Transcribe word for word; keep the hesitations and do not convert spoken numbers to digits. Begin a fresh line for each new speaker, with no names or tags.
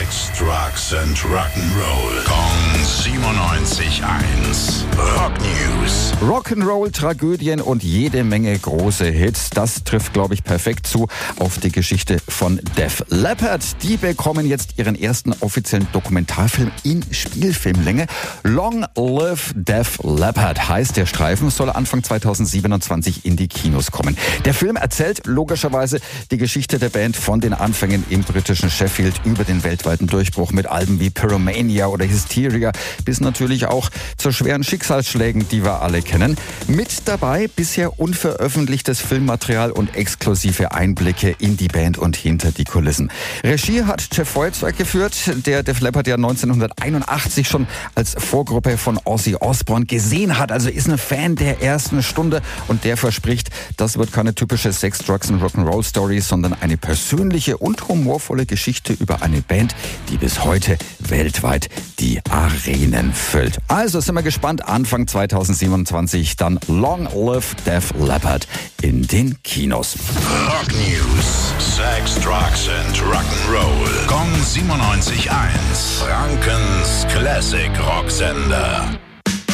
Sex, Drugs and Rock'n'Roll. Kong siebenundneunzig Komma eins. Rock News.
Rock'n'Roll, Tragödien und jede Menge große Hits. Das trifft, glaube ich, perfekt zu auf die Geschichte von Def Leppard. Die bekommen jetzt ihren ersten offiziellen Dokumentarfilm in Spielfilmlänge. Long Live Def Leppard heißt der Streifen, soll Anfang zweitausendsiebenundzwanzig in die Kinos kommen. Der Film erzählt logischerweise die Geschichte der Band von den Anfängen im britischen Sheffield über den weltweiten Durchbruch mit Alben wie Pyromania oder Hysteria bis natürlich auch zu schweren Schicksalsschlägen, die wir alle kennen. Mit dabei bisher unveröffentlichtes Filmmaterial und exklusive Einblicke in die Band und hinter die Kulissen. Regie hat Jeff Feuerzeug geführt, der Def Leppard ja neunzehnhunderteinundachtzig schon als Vorgruppe von Ozzy Osbourne gesehen hat. Also ist ein Fan der ersten Stunde und der verspricht, das wird keine typische Sex, Drugs und Rock'n'Roll Story, sondern eine persönliche und humorvolle Geschichte über eine Band, die bis heute weltweit die Arenen füllt. Also sind wir gespannt, Anfang zweitausendsiebenundzwanzig dann Long Live Def Leppard in den Kinos.
Rock News. Sex, Drugs and Rock'n'Roll. Kong siebenundneunzig Komma eins. Frankens Classic Rocksender.